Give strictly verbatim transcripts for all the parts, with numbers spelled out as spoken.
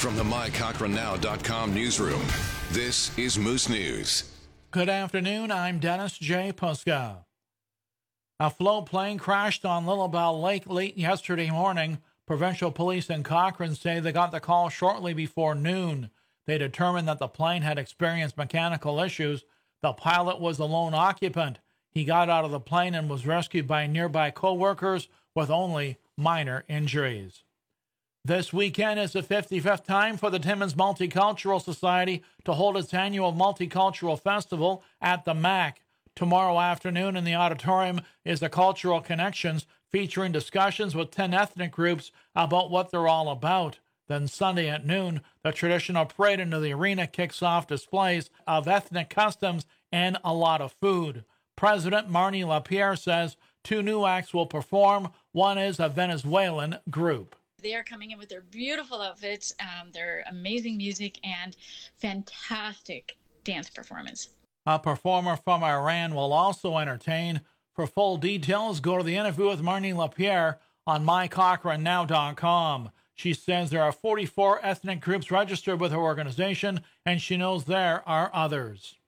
From the my cochrane now dot com newsroom, this is Moose News. Good afternoon, I'm Dennis J. Puska. A float plane crashed on Little Bell Lake late yesterday morning. Provincial police in Cochrane say they got the call shortly before noon. They determined that the plane had experienced mechanical issues. The pilot was the lone occupant. He got out of the plane and was rescued by nearby co-workers with only minor injuries. This weekend is the fifty-fifth time for the Timmins Multicultural Society to hold its annual Multicultural Festival at the M A C. Tomorrow afternoon in the auditorium is the Cultural Connections, featuring discussions with ten ethnic groups about what they're all about. Then Sunday at noon, the traditional parade into the arena kicks off displays of ethnic customs and a lot of food. President Marnie LaPierre says two new acts will perform. One is a Venezuelan group. They are coming in with their beautiful outfits, um, their amazing music, and fantastic dance performance. A performer from Iran will also entertain. For full details, go to the interview with Marnie LaPierre on my cochrane now dot com. She says there are forty-four ethnic groups registered with her organization, and she knows there are others.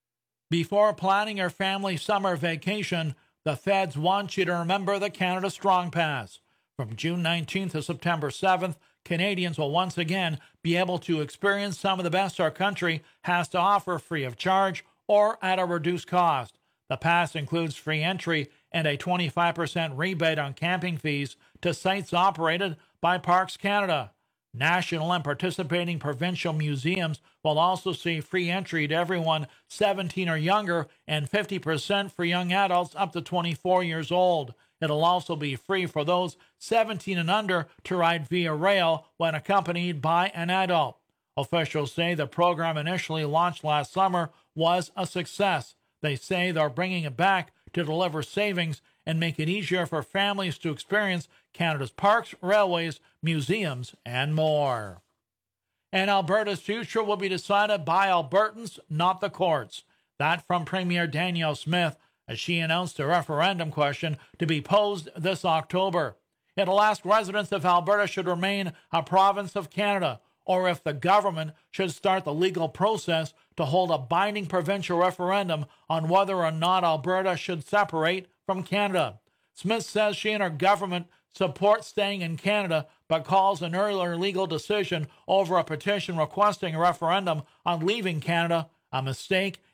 Before planning your family summer vacation, the feds want you to remember the Canada Strong Pass. From June nineteenth to September seventh, Canadians will once again be able to experience some of the best our country has to offer free of charge or at a reduced cost. The pass includes free entry and a twenty-five percent rebate on camping fees to sites operated by Parks Canada. National and participating provincial museums will also see free entry to everyone seventeen or younger and fifty percent for young adults up to twenty-four years old. It'll also be free for those seventeen and under to ride via rail when accompanied by an adult. Officials say the program initially launched last summer was a success. They say they're bringing it back to deliver savings and make it easier for families to experience Canada's parks, railways, museums, and more. And Alberta's future will be decided by Albertans, not the courts. That from Premier Danielle Smith, as she announced a referendum question to be posed this October. It'll ask residents if Alberta should remain a province of Canada, or if the government should start the legal process to hold a binding provincial referendum on whether or not Alberta should separate from Canada. Smith says she and her government support staying in Canada, but calls an earlier legal decision over a petition requesting a referendum on leaving Canada a mistake